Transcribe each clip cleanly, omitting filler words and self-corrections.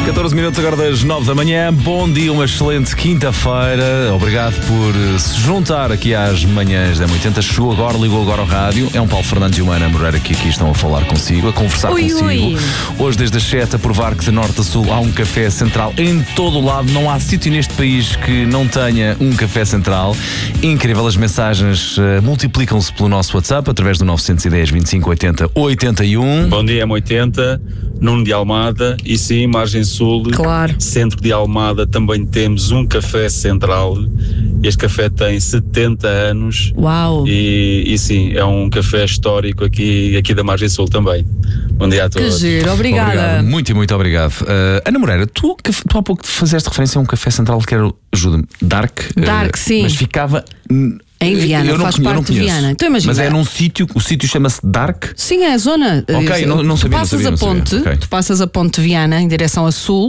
14 minutos agora das 9 da manhã. Bom dia, uma excelente quinta-feira. Obrigado por se juntar aqui às manhãs da 80. Chegou agora, ligou agora ao rádio. É um Paulo Fernandes e uma Ana Moreira que aqui estão a falar consigo, a conversar consigo. Oi. Hoje desde as 7 a provar que de norte a sul há um café central em todo o lado. Não há sítio neste país que não tenha um café central. Incrível, as mensagens multiplicam-se pelo nosso WhatsApp através do 910 25 80 81. Bom dia, M80. Nuno de Almada, e sim, Margem Sul, claro. Centro de Almada, também temos um café central. Este café tem 70 anos. Uau! E sim, é um café histórico aqui da Margem Sul também. Bom dia a todos. Que giro, obrigada. Obrigado. Muito obrigado. Ana Moreira, tu há pouco fizeste referência a um café central que era, ajuda-me, Dark, sim. mas ficava... Em Viana, faz parte de Viana. Então, imagina, mas é num sítio, o sítio chama-se Dark? Sim, é a zona. Ok, não sabia. Tu passas a ponte de Viana em direção a sul,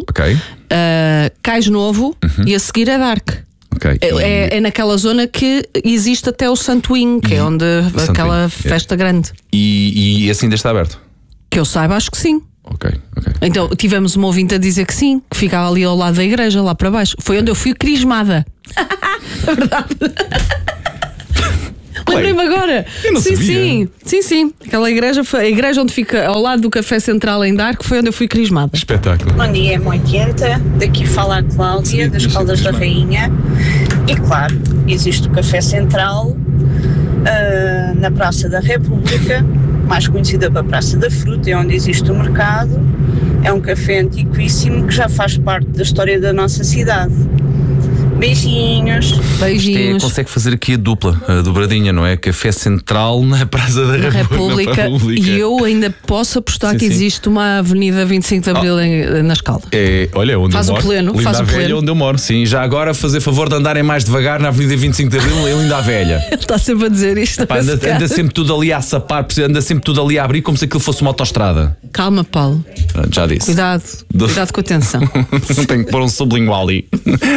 cais Novo e a seguir é Dark. Okay. É naquela zona que existe até o Santoinho, que é onde aquela festa grande. E assim ainda está aberto? Que eu saiba, acho que sim. Ok. Então tivemos uma ouvinte a dizer que sim, que ficava ali ao lado da igreja, lá para baixo. Foi onde eu fui crismada. É verdade. Lembrei-me agora. Eu não sabia. Sim. Aquela igreja foi a igreja onde fica ao lado do Café Central em Dark, foi onde eu fui crismada. Espetáculo. Bom dia, M80. Daqui fala a Cláudia, das Caldas da Rainha. E claro, existe o Café Central na Praça da República, mais conhecida para a Praça da Fruta, é onde existe o mercado. É um café antiquíssimo que já faz parte da história da nossa cidade. Beijinhos. Consegue fazer aqui a dupla, a dobradinha, não é? Café Central na Praça da República. E eu ainda posso apostar que existe uma Avenida 25 de Abril nas Caldas. Olha, onde faz eu moro. Faz o pleno. Velha, onde eu moro, sim. Já agora fazer favor de andarem mais devagar na Avenida 25 de Abril em Linda a Velha. Ele está sempre a dizer isto. Anda sempre tudo ali a sapar, anda sempre tudo ali a abrir como se aquilo fosse uma autoestrada. Calma, Paulo. Já disse. Cuidado com a atenção. Tenho que pôr um sublingual ali.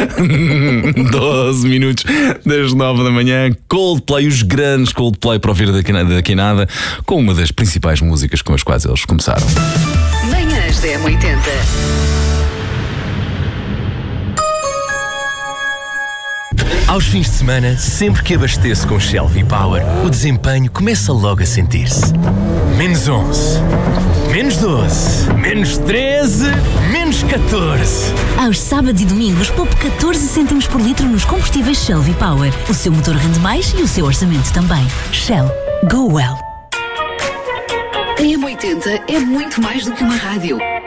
12 minutos das 9 da manhã. Coldplay, os grandes Coldplay para ouvir daqui nada, com uma das principais músicas com as quais eles começaram. Manhãs da M80. Aos fins de semana, sempre que abasteço com Shell V-Power, o desempenho começa logo a sentir-se. Menos 11, menos 12, menos 13, menos 14. Aos sábados e domingos, poupe 14 cêntimos por litro nos combustíveis Shell V-Power. O seu motor rende mais e o seu orçamento também. Shell. Go well. A M80 é muito mais do que uma rádio.